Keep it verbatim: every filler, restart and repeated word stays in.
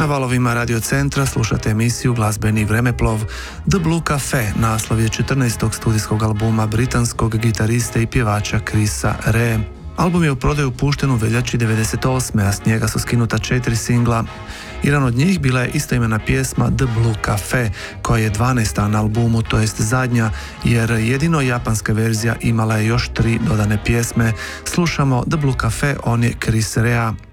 Na valovima Radio Centra slušate emisiju Glazbeni vremeplov. The Blue Cafe naslov je četrnaestog studijskog albuma britanskog gitariste i pjevača Chrisa Rea. Album je u prodaju pušten u veljači devedeset osme, a s njega su skinuta četiri singla. Jedan od njih bila je istoimena pjesma The Blue Cafe, koja je dvanaesta na albumu, to jest zadnja, jer jedino japanska verzija imala je još tri dodane pjesme. Slušamo The Blue Cafe, on je Chris Rea.